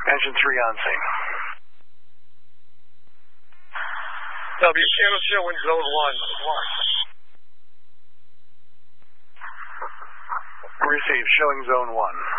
Engine 3 on scene. W, channel showing zone 1. Receive, showing zone 1.